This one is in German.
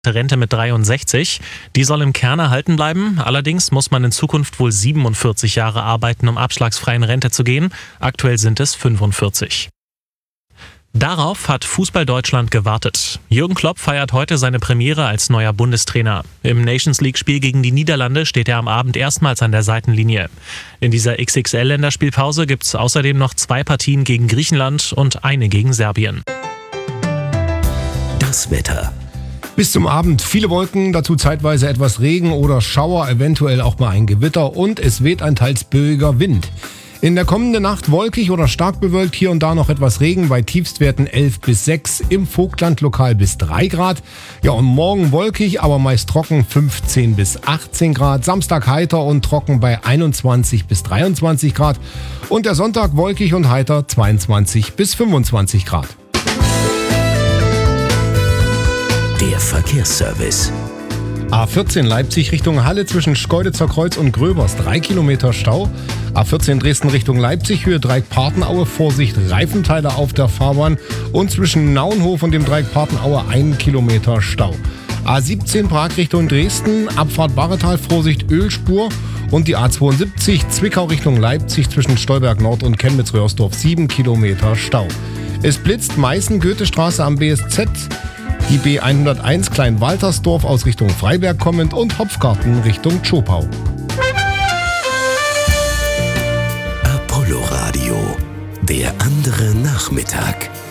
Rente mit 63. Die soll im Kern erhalten bleiben. Allerdings muss man in Zukunft wohl 47 Jahre arbeiten, um abschlagsfrei in Rente zu gehen. Aktuell sind es 45. Darauf hat Fußball Deutschland gewartet. Jürgen Klopp feiert heute seine Premiere als neuer Bundestrainer. Im Nations-League-Spiel gegen die Niederlande steht er am Abend erstmals an der Seitenlinie. In dieser XXL-Länderspielpause gibt es außerdem noch 2 Partien gegen Griechenland und eine gegen Serbien. Das Wetter. Bis zum Abend viele Wolken, dazu zeitweise etwas Regen oder Schauer, eventuell auch mal ein Gewitter und es weht ein teils böiger Wind. In der kommenden Nacht wolkig oder stark bewölkt, hier und da noch etwas Regen, bei Tiefstwerten 11 bis 6, im Vogtland lokal bis 3 Grad. Ja, und morgen wolkig, aber meist trocken 15 bis 18 Grad. Samstag heiter und trocken bei 21 bis 23 Grad. Und der Sonntag wolkig und heiter 22 bis 25 Grad. Der Verkehrsservice. A14 Leipzig Richtung Halle zwischen Schkeuditzer Kreuz und Gröbers 3 Kilometer Stau. A14 Dresden Richtung Leipzig Höhe Dreieck Partenaue, Vorsicht Reifenteile auf der Fahrbahn und zwischen Naunhof und dem Dreieck Partenaue 1 Kilometer Stau. A17 Prag Richtung Dresden, Abfahrt Barretal, Vorsicht Ölspur und die A72 Zwickau Richtung Leipzig zwischen Stolberg Nord und Chemnitz-Röhrsdorf 7 Kilometer Stau. Es blitzt Meißen-Goethestraße am BSZ. Die B101 Kleinwaltersdorf aus Richtung Freiberg kommend und Hopfgarten Richtung Zschopau. Apollo Radio, der andere Nachmittag.